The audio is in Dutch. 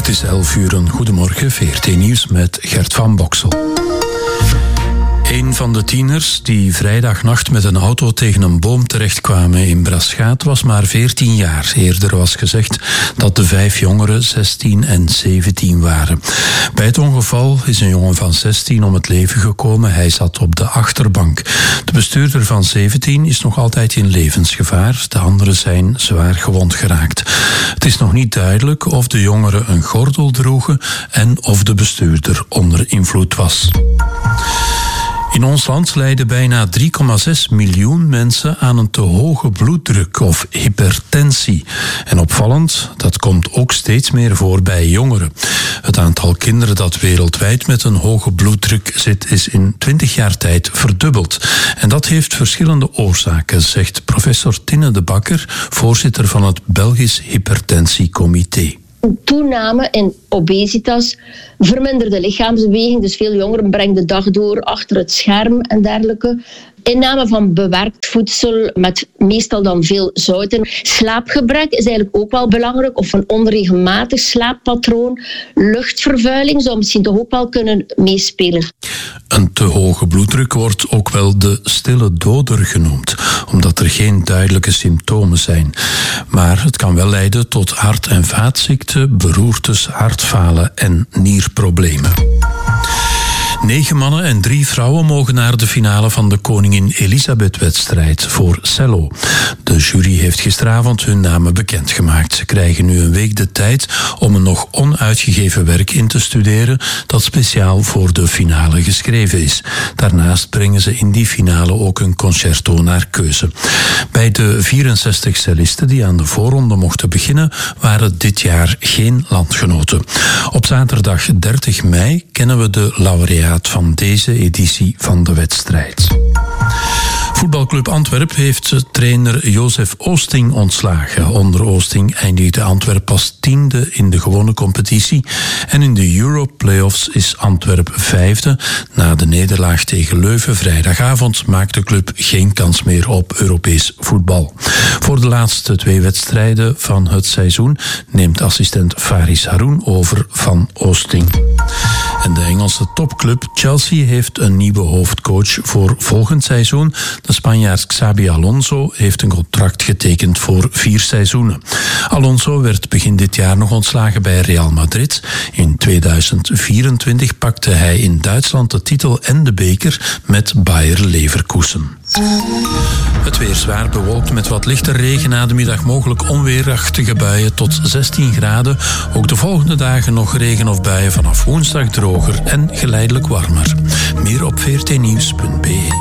Het is 11:00. Goedemorgen, VRT Nieuws met Gert van Boksel. Een van de tieners die vrijdagnacht met een auto tegen een boom terechtkwamen in Braschaat was maar 14 jaar. Eerder was gezegd dat de 5 jongeren 16 en 17 waren. Bij het ongeval is een jongen van 16 om het leven gekomen. Hij zat op de achterbank. De bestuurder van 17 is nog altijd in levensgevaar. De anderen zijn zwaar gewond geraakt. Het is nog niet duidelijk of de jongeren een gordel droegen en of de bestuurder onder invloed was. In ons land lijden bijna 3,6 miljoen mensen aan een te hoge bloeddruk of hypertensie. En opvallend, dat komt ook steeds meer voor bij jongeren. Het aantal kinderen dat wereldwijd met een hoge bloeddruk zit is in 20 jaar tijd verdubbeld. En dat heeft verschillende oorzaken, zegt professor Tinne de Bakker, voorzitter van het Belgisch Hypertensiecomité. Toename in obesitas, verminderde lichaamsbeweging, dus veel jongeren brengen de dag door achter het scherm en dergelijke. Inname van bewerkt voedsel met meestal dan veel zouten. Slaapgebrek is eigenlijk ook wel belangrijk, of een onregelmatig slaappatroon. Luchtvervuiling zou misschien toch ook wel kunnen meespelen. Een te hoge bloeddruk wordt ook wel de stille doder genoemd, omdat er geen duidelijke symptomen zijn. Maar het kan wel leiden tot hart- en vaatziekten, beroertes, hartfalen en nierproblemen. 9 mannen en 3 vrouwen mogen naar de finale van de Koningin Elisabeth-wedstrijd voor cello. De jury heeft gisteravond hun namen bekendgemaakt. Ze krijgen nu een week de tijd om een nog onuitgegeven werk in te studeren dat speciaal voor de finale geschreven is. Daarnaast brengen ze in die finale ook een concerto naar keuze. Bij de 64 cellisten die aan de voorronde mochten beginnen, waren dit jaar geen landgenoten. Op zaterdag 30 mei kennen we de laureaat van deze editie van de wedstrijd. Voetbalclub Antwerp heeft trainer Jozef Oosting ontslagen. Onder Oosting eindigde Antwerp pas 10e in de gewone competitie. En in de Euro-playoffs is Antwerp 5e. Na de nederlaag tegen Leuven vrijdagavond maakt de club geen kans meer op Europees voetbal. Voor de laatste 2 wedstrijden van het seizoen neemt assistent Faris Haroun over van Oosting. En de Engelse topclub Chelsea heeft een nieuwe hoofdcoach voor volgend seizoen. De Spanjaard Xabi Alonso heeft een contract getekend voor 4 seizoenen. Alonso werd begin dit jaar nog ontslagen bij Real Madrid. In 2024 pakte hij in Duitsland de titel en de beker met Bayer Leverkusen. Het weer zwaar bewolkt met wat lichte regen, na de middag mogelijk onweerachtige buien tot 16 graden. Ook de volgende dagen nog regen of buien, vanaf woensdag droger en geleidelijk warmer. Meer op vrtnieuws.be.